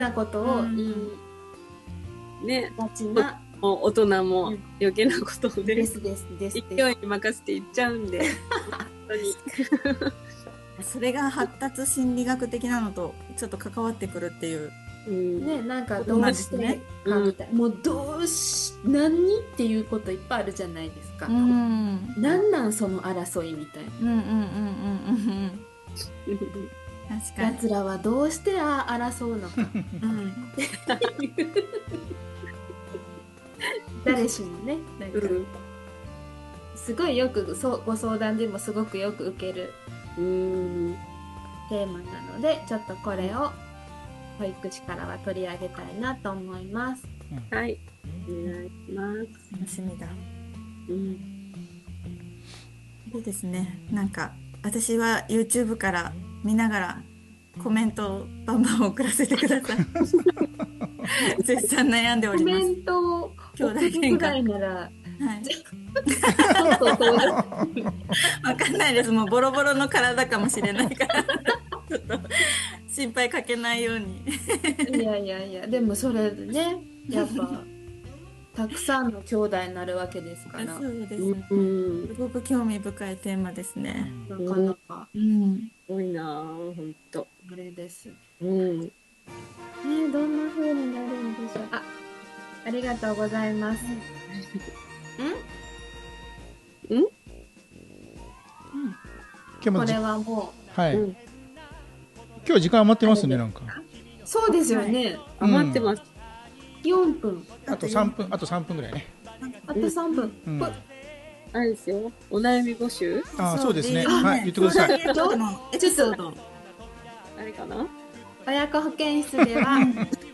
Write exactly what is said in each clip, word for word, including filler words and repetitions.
なことを言いね、 がちな、 もう大人も余計なことで、 ですですですです。 勢いに任せていっちゃうんで、本当に。 それが発達心理学的なのとちょっと関わってくるっていう。 うん、 ね、なんかどうしてかみたいな、もうどうし何っていうこといっぱいあるじゃないですか。 うん、 なんなんその争いみたいな。 うんうんうんうんうん確かに。 奴らはどうしてあ争うのか。 うん、 誰しもね、なんか、 うん、 すごいよくそうご相談でもすごくよく受けるうん、 テーマなので、ちょっとこれを保育士からは取り上げたいなと思います。 はい、お願いします。 楽しみだ。 うん、 そうですね。なんか私は YouTube から見ながらコメントをバンバン送らせてください。絶賛悩んでおコります。 メントを送るぐらいなら、 はい。 ちょっと登場わかんないです。もうボロボロの体かもしれないから、ちょっと心配かけないように。 いやいやいや、でもそれでね、やっぱたくさんの兄弟になるわけですから、 そうですね。 うん、 すごく興味深いテーマですね。 なかなか、 うん。 すごいなぁ、ほんと。 あれです。 うん。 ね、どんな風になるんでしょう。あ、ありがとうございます。ん？ ん？ こ今日もじれはもはい、 うん、 今日時間余ってますね、なんか。 う、そうですよね。 余ってます。 よんぷん。 あとさんぷん、あとさんぷんぐらいね。 あとさんぷん。 うんこあれですよ。お悩み募集あ、そうですね。 あはい、言ってください。 ちょっとのエピソード。 あれかな親子保健室では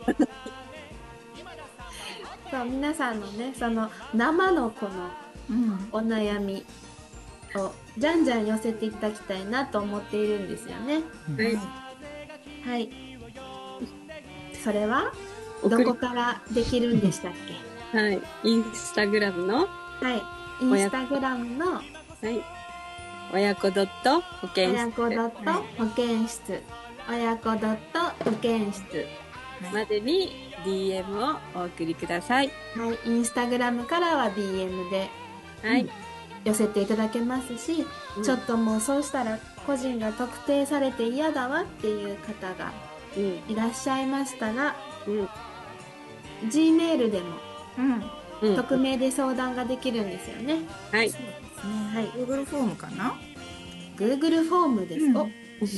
そう皆さんのねその生のこのうん。 お悩みをじゃんじゃん寄せていただきたいなと思っているんですよね。 はい。 はい。それは送りどこからできるんでしたっはい。インスタグラムの、 け？はい。インスタグラムのはい。親子ドット保健室親子ドット保健室、親子ドット保健室、 までに ディーエム をお送りください。 はい。インスタグラムからは ディーエム ではい。 寄せていただけますし、 うんちょっともうそうしたら個人が特定されて嫌だわっていう方がうん。 いらっしゃいましたら、 うん。 G メールでもうん。 うん。 匿名で相談ができるんですよね。 はい。 そうですね。 はい Google フォームかな。 Google フォームです。 うんお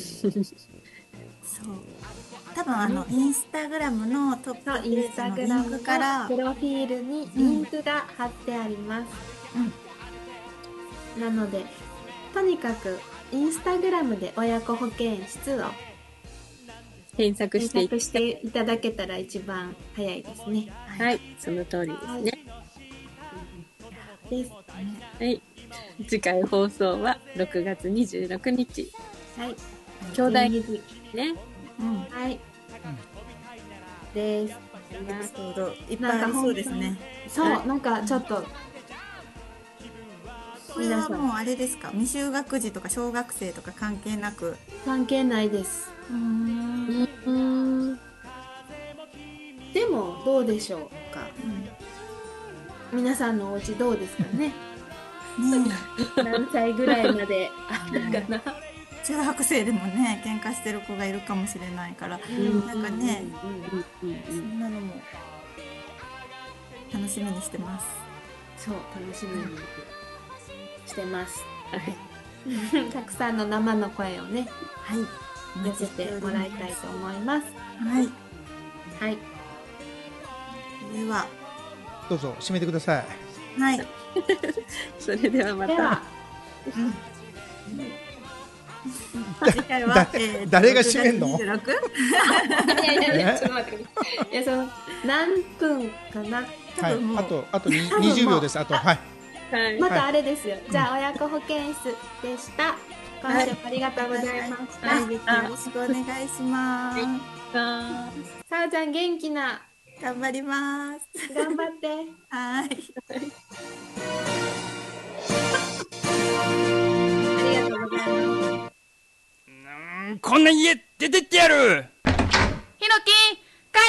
そう。多分あのインスタグラムのトップそうペーインスタジのリングラムのクから、 プロフィールにリンクが貼ってあります。なので、とにかくインスタグラムで親子保健室を検索してい検索していただけたら一番早いですね。 はい。その通りですね。 です。 はい。次回放送はろくがつにじゅうろくにち。 はい。 兄弟じゅうにじね。 うん。 はい。です。 エピソードいっぱいありそうですね。 そう、 はいなんかちょっと、 これはもうあれですか、未就学児とか小学生とか関係なく。 関係ないです。 うーん。 うん。 でも、どうでしょうか。皆さんのお家どうですかね。 ね何歳ぐらいまであるかな。 え、中学生でもね喧嘩してる子がいるかもしれないから、 んなんかね、 うん。うん。 そんなのも楽しみにしてます。 そう、楽しみにしてます。 はい。 たくさんの生の声をね、 はい。 寄せてもらいたいと思います。 はい。 はい。 では、 どうぞ締めてください。 はい。 それではまた。 では、 次回は、 だえー誰が締めんのろくがつにじゅうろく？ いやいやいや、ちょっと待ってください。いや、その、何分かな。 はい多分もう、 あとあとに多分もうにじゅうびょうです。あとはい。 はい。 またあれですよ。じゃあ、親子保健室でした。今週もありがとうございました。 来月よろしくお願いします。 あさあちゃん元気な、 頑張ります。 頑張って。 はい。 ありがとうございます。 こんな家出てってやる。 ひろき